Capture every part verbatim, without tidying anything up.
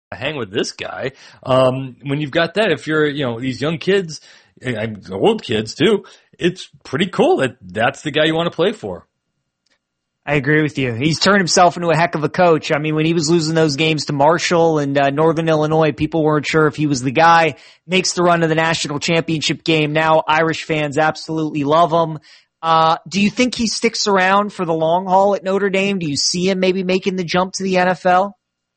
hang with this guy. Um, when you've got that, if you're, you know, these young kids, and old kids too, it's pretty cool that that's the guy you want to play for. I agree with you. He's turned himself into a heck of a coach. I mean, when he was losing those games to Marshall and uh, Northern Illinois, people weren't sure if he was the guy. Makes the run to the national championship game. Now Irish fans absolutely love him. Uh, do you think he sticks around for the long haul at Notre Dame? Do you see him maybe making the jump to the N F L?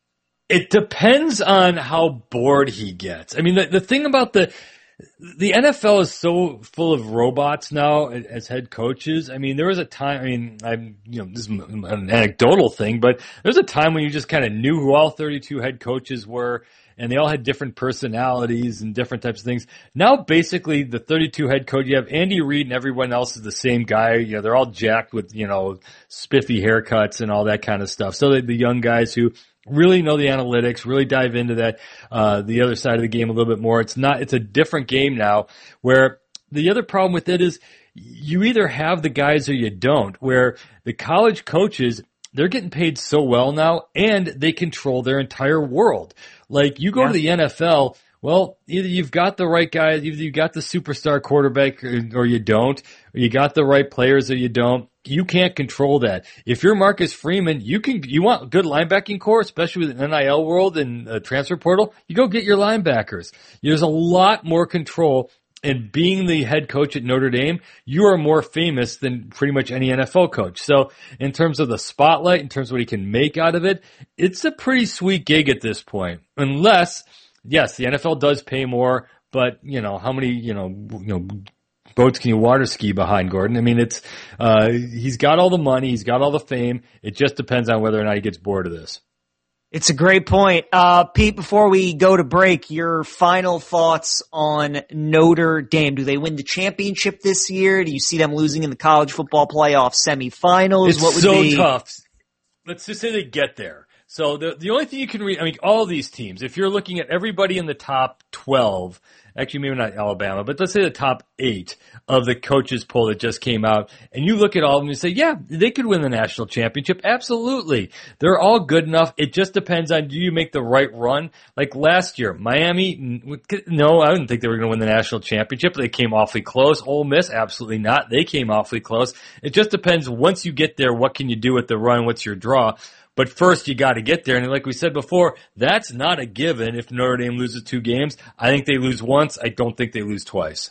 It depends on how bored he gets. I mean, the, the thing about the the N F L is so full of robots now as head coaches. I mean, there was a time, I mean, I'm, you know, this is an anecdotal thing, but there was a time when you just kind of knew who all thirty-two head coaches were, and they all had different personalities and different types of things. Now, basically, the thirty-two head coach, you have Andy Reid and everyone else is the same guy. You know, they're all jacked with, you know, spiffy haircuts and all that kind of stuff. So the young guys who really know the analytics, really dive into that, uh, the other side of the game a little bit more. It's not, it's a different game now, where the other problem with it is you either have the guys or you don't, where the college coaches, they're getting paid so well now and they control their entire world. Like you go yeah. to the N F L, well, either you've got the right guy, either you've got the superstar quarterback or, or you don't, or you got the right players or you don't. You can't control that. If you're Marcus Freeman, you can, you want good linebacking core, especially with an N I L world and a transfer portal, you go get your linebackers. There's a lot more control, and being the head coach at Notre Dame, you are more famous than pretty much any N F L coach. So in terms of the spotlight, in terms of what he can make out of it, it's a pretty sweet gig at this point. Unless, yes, the N F L does pay more, but you know, how many, you know, you know, boats can you water ski behind, Gordon? I mean, it's, uh, he's got all the money, he's got all the fame. It just depends on whether or not he gets bored of this. It's a great point. Uh, Pete, before we go to break, your final thoughts on Notre Dame. Do they win the championship this year? Do you see them losing in the college football playoff semifinals? It's what would so be tough. Let's just say they get there. So the the only thing you can read, I mean, all these teams, if you're looking at everybody in the top twelve, actually maybe not Alabama, but let's say the top eight of the coaches poll that just came out, and you look at all of them and say, yeah, they could win the national championship. Absolutely. They're all good enough. It just depends on, do you make the right run? Like last year, Miami, no, I didn't think they were going to win the national championship. They came awfully close. Ole Miss, absolutely not. They came awfully close. It just depends. Once you get there, what can you do with the run? What's your draw? But first, you got to get there. And like we said before, that's not a given if Notre Dame loses two games. I think they lose once. I don't think they lose twice.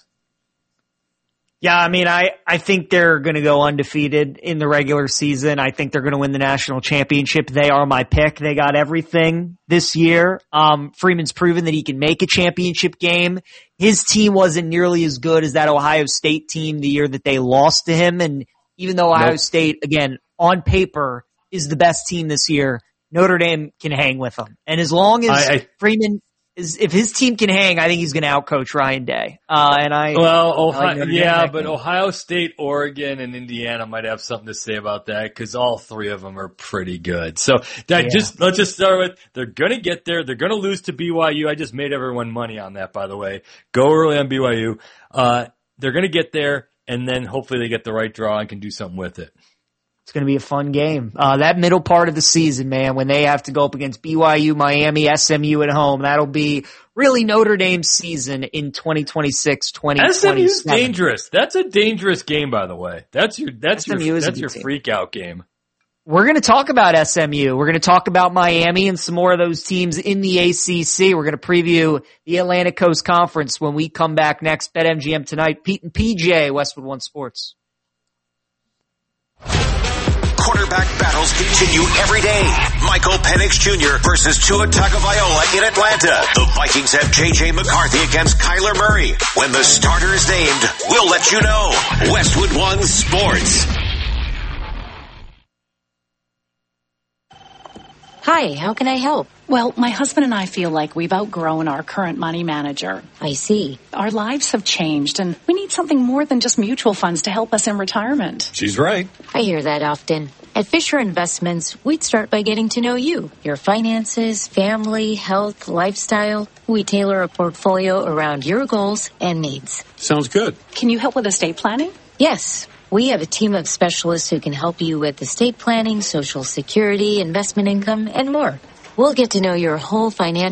Yeah, I mean, I, I think they're going to go undefeated in the regular season. I think they're going to win the national championship. They are my pick. They got everything this year. Um, Freeman's proven that he can make a championship game. His team wasn't nearly as good as that Ohio State team the year that they lost to him. And even though Ohio nope. State, again, on paper, is the best team this year, Notre Dame can hang with them. And as long as I, I, Freeman is, if his team can hang, I think he's going to outcoach Ryan Day. Uh, and I, well, Ohio, I like yeah, but game. Ohio State, Oregon, and Indiana might have something to say about that because all three of them are pretty good. So that yeah. just, let's just start with, they're going to get there. They're going to lose to B Y U. I just made everyone money on that, by the way. Go early on B Y U. Uh, they're going to get there, and then hopefully they get the right draw and can do something with it. It's going to be a fun game. Uh, that middle part of the season, man, when they have to go up against B Y U, Miami, S M U at home, that'll be really Notre Dame's season in twenty twenty-six, twenty twenty-seven. S M U's dangerous. That's a dangerous game, by the way. That's your, that's your, that's your freak out game. We're going to talk about S M U. We're going to talk about Miami and some more of those teams in the A C C. We're going to preview the Atlantic Coast Conference when we come back next. BetMGM tonight. Pete and P J, Westwood One Sports. Quarterback battles continue every day. Michael Penix Junior versus Tua Tagovailoa in Atlanta. The Vikings have J J McCarthy against Kyler Murray. When the starter is named, we'll let you know. Westwood One Sports. Hi, how can I help? Well, my husband and I feel like we've outgrown our current money manager. I see. Our lives have changed, and we need something more than just mutual funds to help us in retirement. She's right. I hear that often. At Fisher Investments, we'd start by getting to know you, your finances, family, health, lifestyle. We tailor a portfolio around your goals and needs. Sounds good. Can you help with estate planning? Yes. We have a team of specialists who can help you with estate planning, Social Security, investment income, and more. We'll get to know your whole financial